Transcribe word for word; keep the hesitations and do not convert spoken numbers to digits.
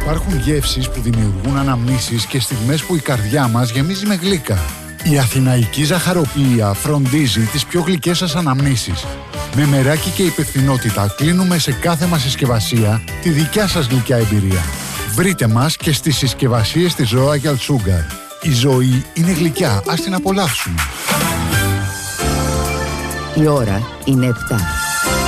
Υπάρχουν γεύσεις που δημιουργούν αναμνήσεις και στιγμές που η καρδιά μας γεμίζει με γλύκα. Η Αθηναϊκή Ζαχαροπλοία φροντίζει τις πιο γλυκές σας αναμνήσεις. Με μεράκι και υπευθυνότητα κλείνουμε σε κάθε μας συσκευασία τη δικιά σας γλυκιά εμπειρία. Βρείτε μας και στις συσκευασίες της Royal Sugar. Η ζωή είναι γλυκιά, ας την απολαύσουμε. Η ώρα είναι επτά.